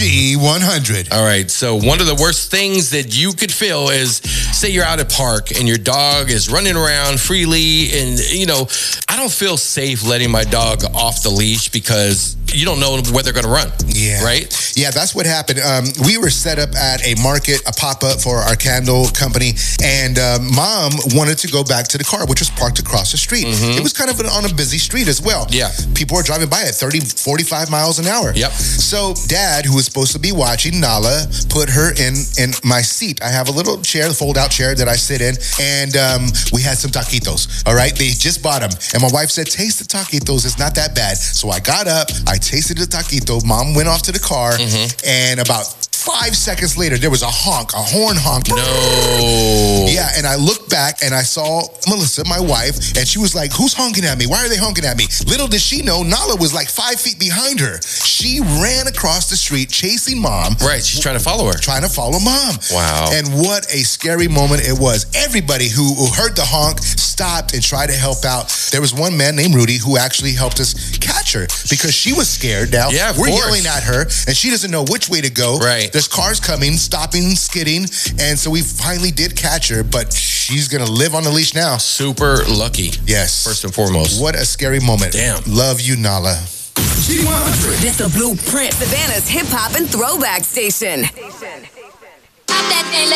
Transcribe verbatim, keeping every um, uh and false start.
G one hundred. All right, so one of the worst things that you could feel is, say you're out at park and your dog is running around freely, and, you know, I don't feel safe letting my dog off the leash because you don't know where they're going to run. Yeah. Right? Yeah, that's what happened. Um, we were set up at a market, a pop-up for our candle company, and uh, Mom wanted to go back to the car, which was parked across the street. Mm-hmm. It was kind of an, on a busy street as well. Yeah. People are driving by at thirty, forty-five miles an hour. Yep. So Dad, who was supposed to be watching, Nala, put her in, in my seat. I have a little chair, the fold-out chair that I sit in, and um, we had some taquitos, all right? They just bought them, and my wife said, taste the taquitos, it's not that bad. So I got up, I tasted the taquito, Mom went off to the car, mm-hmm. and about five seconds later, there was a honk, a horn honk. No. Yeah, and I looked back and I saw Melissa, my wife, and she was like, who's honking at me? Why are they honking at me? Little did she know, Nala was like five feet behind her. She ran across the street chasing Mom. Right, she's trying to follow her. Trying to follow Mom. Wow. And what a scary moment it was. Everybody who, who heard the honk stopped and tried to help out. There was one man named Rudy who actually helped us catch her because she was scared. Now, yeah, we're course. yelling at her, and she doesn't know which way to go. Right. There's cars coming, stopping, skidding, and so we finally did catch her, but she's going to live on the leash now. Super lucky. Yes. First and foremost. What a scary moment. Damn. Love you, Nala. G one hundred. This the Blueprint, Savannah's hip hop and throwback station.